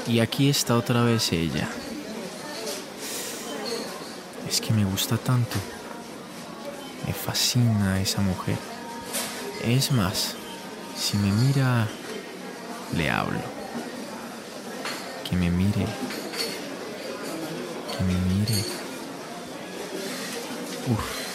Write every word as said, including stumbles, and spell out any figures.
Y aquí está otra vez ella. Es que me gusta tanto. Me fascina esa mujer. Es más, si me mira, le hablo. Que me mire. Que me mire. Uf.